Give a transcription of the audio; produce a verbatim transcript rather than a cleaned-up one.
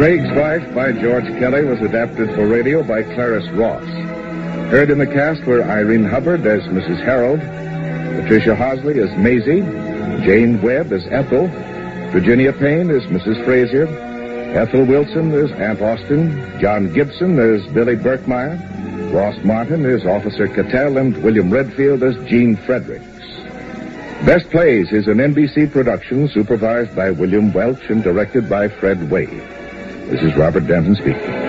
Craig's Wife by George Kelly was adapted for radio by Clarice Ross. Heard in the cast were Irene Hubbard as Missus Harold, Patricia Hosley as Maisie, Jane Webb as Ethel, Virginia Payne as Missus Frazier, Ethel Wilson as Aunt Austin, John Gibson as Billy Berkmeyer, Ross Martin as Officer Cattell, and William Redfield as Gene Fredericks. Best Plays is an N B C production supervised by William Welch and directed by Fred Wade. This is Robert Denton speaking.